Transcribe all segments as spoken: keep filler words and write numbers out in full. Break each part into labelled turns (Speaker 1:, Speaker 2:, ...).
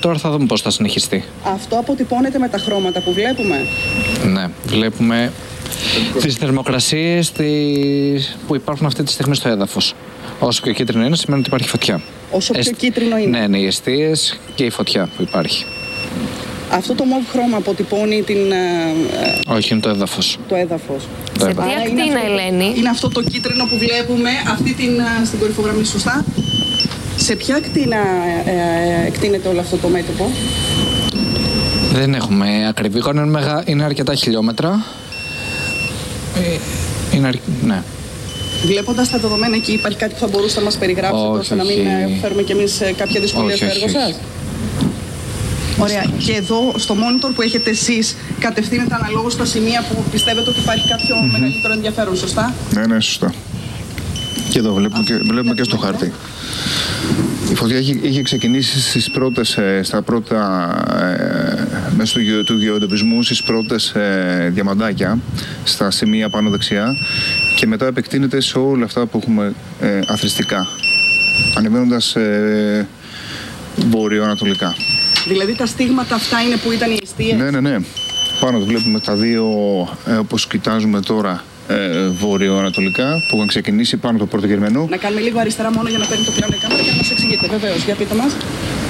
Speaker 1: Τώρα θα δούμε πώς θα συνεχιστεί.
Speaker 2: Αυτό αποτυπώνεται με τα χρώματα που βλέπουμε.
Speaker 1: Ναι, βλέπουμε τις θερμοκρασίες που υπάρχουν αυτή τη στιγμή στο έδαφος. Όσο πιο κίτρινο είναι, σημαίνει ότι υπάρχει φωτιά.
Speaker 2: Όσο πιο
Speaker 1: Εσ...
Speaker 2: κίτρινο είναι.
Speaker 1: Ναι, ναι, οι εστίες και η φωτιά που υπάρχει.
Speaker 2: Αυτό το μοβ χρώμα αποτυπώνει την...
Speaker 1: Όχι, είναι το έδαφος.
Speaker 2: Το έδαφος.
Speaker 3: Σε τι ακτίνα, Ελένη?
Speaker 2: Είναι αυτό το κίτρινο που βλέπουμε, αυτή την, στην κορυφογραμμή, σωστά. Σε ποια ακτίνα ε, εκτείνεται όλο αυτό το μέτωπο?
Speaker 1: Δεν έχουμε ακριβή εικόνα, είναι, μεγα... είναι αρκετά χιλιόμετρα. Ε, είναι αρ... ναι.
Speaker 2: Βλέποντας τα δεδομένα εκεί, υπάρχει κάτι που θα μπορούσε να μας περιγράψετε, ώστε να μην φέρουμε κι εμείς κάποια δυσκολία στο έργο σας? Ωραία. Και εδώ στο monitor που έχετε εσείς, κατευθύνεται αναλόγως στα σημεία που πιστεύετε ότι υπάρχει κάποιο mm-hmm. μεγαλύτερο ενδιαφέρον, σωστά?
Speaker 4: Ναι, ναι, σωστά. Και εδώ βλέπουμε, και, βλέπουμε και στο χάρτη. Η φωτιά είχε, είχε ξεκινήσει στις πρώτες, στα πρώτα, ε, μέσω του, του γεωντοπισμού, στις πρώτες ε, διαμαντάκια, στα σημεία πάνω δεξιά, και μετά επεκτείνεται σε όλα αυτά που έχουμε ε, αθροιστικά, ανεβαίνοντας ε, βορειοανατολικά.
Speaker 2: Δηλαδή τα στίγματα αυτά είναι που ήταν οι εστίες?
Speaker 4: Ναι, ναι, ναι. Πάνω βλέπουμε τα δύο, ε, όπως κοιτάζουμε τώρα, ε, βορειοανατολικά, που έχουν ξεκινήσει πάνω το πρώτο Γερμανού.
Speaker 2: Να κάνουμε λίγο αριστερά μόνο για να παίρνει το πλάνο η κάμερα και να μας εξηγείτε. Βεβαίως, για πείτε μας.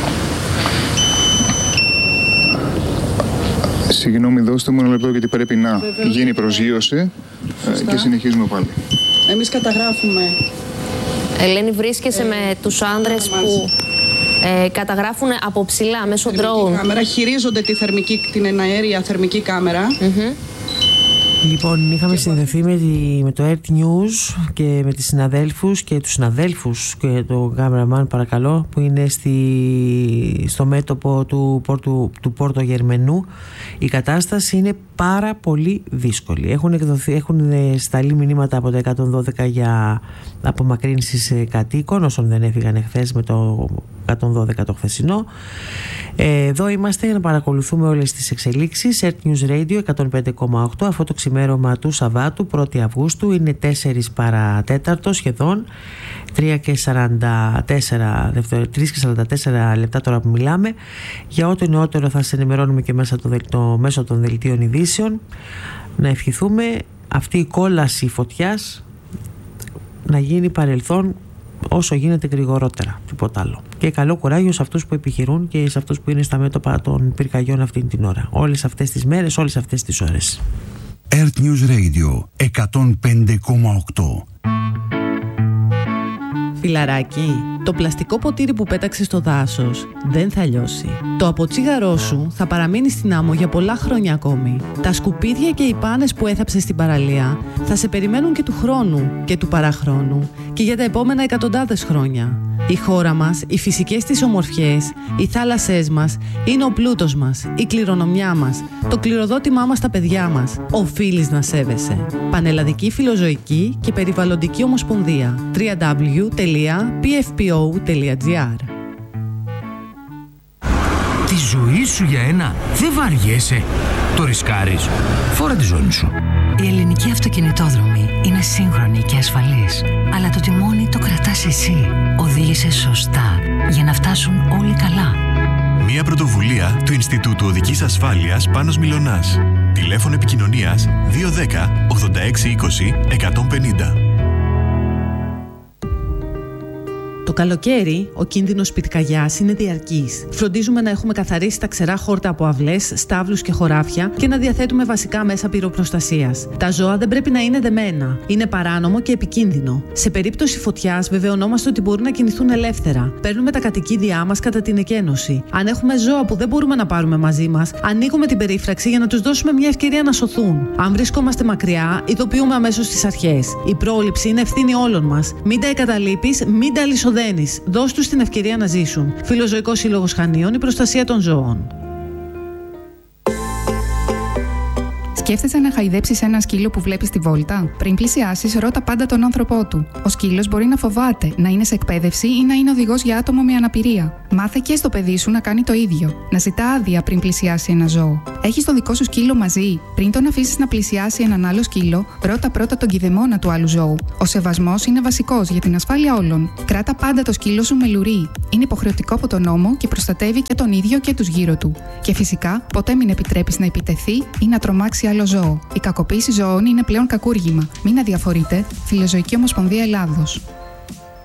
Speaker 4: Συγγνώμη, δώστε μου ένα λεπτό, γιατί πρέπει να Βεβαίως, γίνει προσγείωση ε, και συνεχίζουμε πάλι.
Speaker 2: Εμείς καταγράφουμε.
Speaker 3: Ελένη, βρίσκεσαι ε, με τους άνδρες που ε, καταγράφουν από ψηλά μέσω drone.
Speaker 2: Κάμερα, χειρίζονται τη θερμική, την εναέρια θερμική κάμερα. Mm-hmm.
Speaker 5: Λοιπόν, είχαμε συνδεθεί με, τη, με το Earth News και με τις συναδέλφους και τους συναδέλφους και τον cameraman, παρακαλώ, που είναι στη, στο μέτωπο του Πόρτου, του Πόρτο Γερμανού. Η κατάσταση είναι πάρα πολύ δύσκολη. Έχουν, εκδοθεί, έχουν σταλεί μηνύματα από το εκατόν δώδεκα για απομακρύνσεις κατοίκων, όσων δεν έφυγαν εχθές με το εκατόν δώδεκα το χθεσινό. Εδώ είμαστε για να παρακολουθούμε όλες τις εξελίξεις. Earth News Radio εκατόν πέντε κόμμα οκτώ. Αυτό το ξημέρωμα του Σαββάτου, πρώτη Αυγούστου, είναι τέσσερις παρά τέταρτο σχεδόν, τρία και σαράντα τέσσερα, τρία και σαράντα τέσσερα λεπτά τώρα που μιλάμε. Για ό,τι νεότερο θα σας ενημερώνουμε και μέσα το δελτό, μέσω των δελτίων ειδήσεων. Να ευχηθούμε αυτή η κόλαση φωτιάς να γίνει παρελθόν όσο γίνεται γρηγορότερα, τίποτα άλλο. Και καλό κουράγιο σε αυτούς που επιχειρούν και σε αυτούς που είναι στα μέτωπα των πυρκαγιών αυτήν την ώρα. Όλες αυτές τις μέρες, όλες αυτές τις ώρες.
Speaker 6: Earth News Radio εκατόν πέντε κόμμα οκτώ.
Speaker 7: Φιλαράκι, το πλαστικό ποτήρι που πέταξες στο δάσος δεν θα λιώσει. Το αποτσίγαρό σου θα παραμείνει στην άμμο για πολλά χρόνια ακόμη. Τα σκουπίδια και οι πάνες που έθαψες στην παραλία θα σε περιμένουν και του χρόνου και του παραχρόνου και για τα επόμενα εκατοντάδες χρόνια. Η χώρα μας, οι φυσικές της ομορφιές, οι θάλασσές μας είναι ο πλούτος μας, η κληρονομιά μας, το κληροδότημά μας στα παιδιά μας. Οφείλεις να σέβεσαι. Πανελλαδική Φιλοζωική και Περιβαλλοντική Ομοσπονδία. double-u double-u double-u τελεία πι εφ πι ο τελεία τζι άρ.
Speaker 8: Τη ζωή σου για ένα δεν βαριέσαι. Το ρισκάρεις. Φόρα τη ζώνη σου.
Speaker 9: Η ελληνική αυτοκινητόδρομη είναι σύγχρονη και ασφαλής. Αλλά το τιμόνι το κρατάς εσύ. Οδήγησε σωστά για να φτάσουν όλοι καλά.
Speaker 10: Μια πρωτοβουλία του Ινστιτούτου Οδικής Ασφάλειας Πάνος Μιλωνάς. Τηλέφωνο επικοινωνίας δύο ένα μηδέν ογδόντα έξι είκοσι εκατόν πενήντα.
Speaker 7: Το καλοκαίρι, ο κίνδυνος πυρκαγιάς είναι διαρκής. Φροντίζουμε να έχουμε καθαρίσει τα ξερά χόρτα από αυλές, στάβλους και χωράφια και να διαθέτουμε βασικά μέσα πυροπροστασίας. Τα ζώα δεν πρέπει να είναι δεμένα. Είναι παράνομο και επικίνδυνο. Σε περίπτωση φωτιάς, βεβαιωνόμαστε ότι μπορούν να κινηθούν ελεύθερα. Παίρνουμε τα κατοικίδια μας κατά την εκένωση. Αν έχουμε ζώα που δεν μπορούμε να πάρουμε μαζί μας, ανοίγουμε την περίφραξη για να τους δώσουμε μια ευκαιρία να σωθούν. Αν βρισκόμαστε μακριά, ειδοποιούμε αμέσως τις αρχές. Η πρόληψη είναι ευθύνη όλων μας. Μην τα εγκαταλείπεις, μην τα λησοδένεις. Δώσ' τους την ευκαιρία να ζήσουν. Φιλοζωικός Σύλλογος Χανίων, η προστασία των ζώων.
Speaker 11: Σκέφτεσαι να χαϊδέψεις ένα σκύλο που βλέπεις στη βόλτα? Πριν πλησιάσεις, ρώτα πάντα τον άνθρωπό του. Ο σκύλος μπορεί να φοβάται, να είναι σε εκπαίδευση ή να είναι οδηγός για άτομο με αναπηρία. Μάθε και στο παιδί σου να κάνει το ίδιο. Να ζητά άδεια πριν πλησιάσει ένα ζώο. Έχεις το δικό σου σκύλο μαζί? Πριν τον αφήσεις να πλησιάσει έναν άλλο σκύλο, ρώτα πρώτα τον κηδεμόνα του άλλου ζώου. Ο σεβασμός είναι βασικός για την ασφάλεια όλων. Κράτα πάντα το σκύλο σου με λουρί. Είναι υποχρεωτικό από τον νόμο και προστατεύει και τον ίδιο και τους γύρω του. Και φυσικά, ποτέ μην επιτρέπεις να επιτεθεί ή να τρομάξει άλλο ζώο. Η κακοποίηση ζώων είναι πλέον κακούργημα. Μην αδιαφορείτε. Φιλοζωική Ομοσπονδία Ελλάδος.